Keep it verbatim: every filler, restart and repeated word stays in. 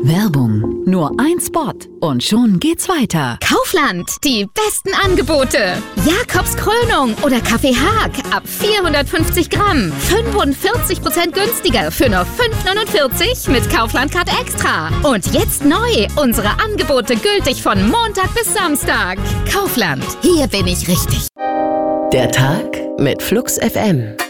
Werbung. Nur ein Spot und schon geht's weiter. Kaufland, die besten Angebote. Jakobs Krönung oder Kaffee Haag ab vierhundertfünfzig Gramm. fünfundvierzig Prozent günstiger für nur fünf neunundvierzig mit Kaufland-Card Extra. Und jetzt neu, unsere Angebote gültig von Montag bis Samstag. Kaufland, hier bin ich richtig. Der Tag mit Flux F M.